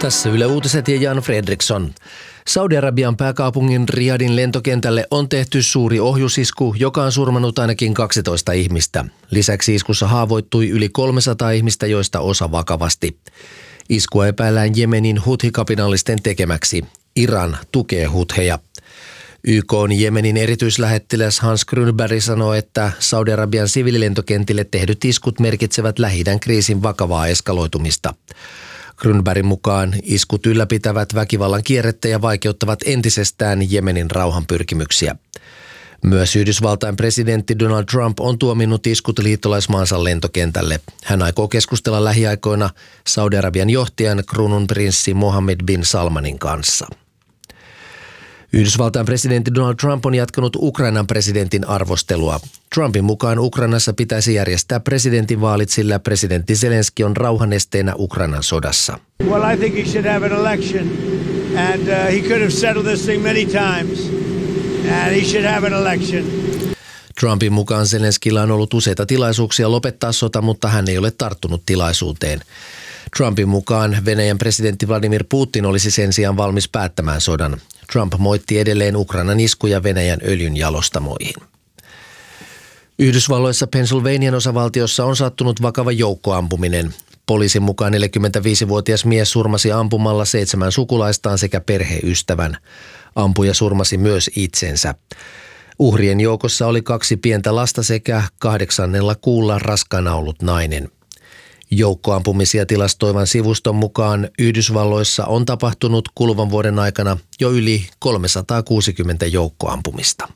Tässä Yle Uutiset ja Jan Fredriksson. Saudi-Arabian pääkaupungin Riyadhin lentokentälle on tehty suuri ohjusisku, joka on surmannut ainakin 12 ihmistä. Lisäksi iskussa haavoittui yli 300 ihmistä, joista osa vakavasti. Iskua epäillään Jemenin Huthi-kapinallisten tekemäksi. Iran tukee Hutheja. YK:n Jemenin erityislähettiläs Hans Grünberg sanoo, että Saudi-Arabian siviililentokentille tehdyt iskut merkitsevät Lähi-idän kriisin vakavaa eskaloitumista. Grünbergin mukaan iskut ylläpitävät väkivallan kierrettä ja vaikeuttavat entisestään Jemenin rauhanpyrkimyksiä. Myös Yhdysvaltain presidentti Donald Trump on tuominnut iskut liittolaismaansa lentokentälle. Hän aikoo keskustella lähiaikoina Saudi-Arabian johtajan kruununprinssi Mohammed bin Salmanin kanssa. Yhdysvaltain presidentti Donald Trump on jatkanut Ukrainan presidentin arvostelua. Trumpin mukaan Ukrainassa pitäisi järjestää presidentinvaalit, sillä presidentti Zelenski on rauhanesteenä Ukrainan sodassa. Well, I think he should have an election and he could have settled this thing many times and he should have an election. Trumpin mukaan Zelenskillä on ollut useita tilaisuuksia lopettaa sota, mutta hän ei ole tarttunut tilaisuuteen. Trumpin mukaan Venäjän presidentti Vladimir Putin olisi sen sijaan valmis päättämään sodan. Trump moitti edelleen Ukrainan iskuja Venäjän öljyn jalostamoihin. Yhdysvalloissa Pennsylvanian osavaltiossa on sattunut vakava joukkoampuminen. Poliisin mukaan 45-vuotias mies surmasi ampumalla 7 sukulaistaan sekä perheystävän. Ampuja surmasi myös itsensä. Uhrien joukossa oli 2 pientä lasta sekä 8. kuulla raskaana ollut nainen. Joukkoampumisia tilastoivan sivuston mukaan Yhdysvalloissa on tapahtunut kuluvan vuoden aikana jo yli 360 joukkoampumista.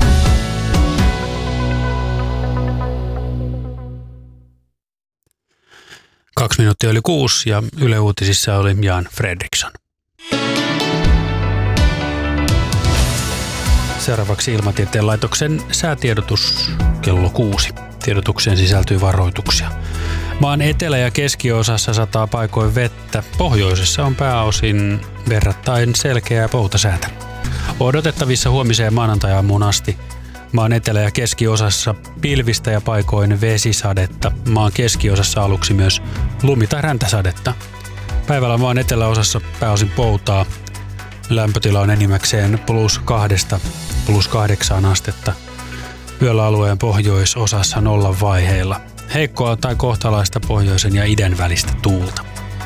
Kaksi minuuttia yli 6 ja Yle Uutisissa oli Jan Fredriksson. Seuraavaksi Ilmatieteen laitoksen säätiedotus kello 6. Tiedotukseen sisältyy varoituksia. Maan etelä- ja keskiosassa sataa paikoin vettä. Pohjoisessa on pääosin verrattain selkeää poutasäätä. Odotettavissa huomiseen maanantai-aamuun asti. Maan etelä- ja keskiosassa pilvistä ja paikoin vesisadetta. Maan keskiosassa aluksi myös lumi- tai räntäsadetta. Päivällä maan eteläosassa pääosin poutaa. Lämpötila on enimmäkseen +2 +8 astetta. Yöllä alueen pohjoisosassa 0 vaiheilla. Heikkoa tai kohtalaista pohjoisen ja idän välistä tuulta.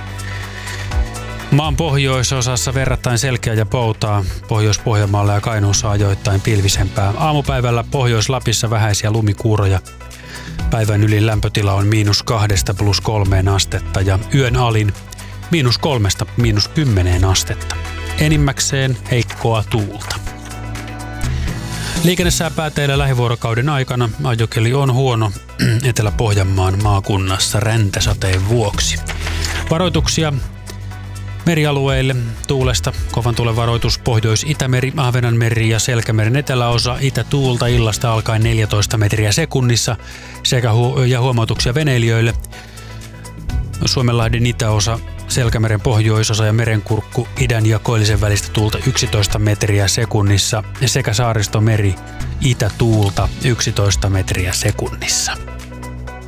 Maan pohjoisosassa verrattain selkeä ja poutaa. Pohjois-Pohjanmaalla ja Kainuussa ajoittain pilvisempää. Aamupäivällä Pohjois-Lapissa vähäisiä lumikuuroja. Päivän ylin lämpötila on -2 +3 astetta ja yön alin -3 -10 astetta. Enimmäkseen heikkoa tuulta. Liikennesääpää teillä lähivuorokauden aikana. Ajokeli on huono Etelä-Pohjanmaan maakunnassa räntäsateen vuoksi. Varoituksia merialueille tuulesta. Kovan tuulen varoitus Pohjois-Itämeri, Ahvenanmeri ja Selkämeren eteläosa. Itätuulta illasta alkaen 14 metriä sekunnissa sekä huomautuksia veneilijöille. Suomenlahden itäosa, Selkämeren pohjoisosa ja Merenkurkku idän ja koillisen välistä tuulta 11 metriä sekunnissa sekä Saaristomeri itätuulta 11 metriä sekunnissa.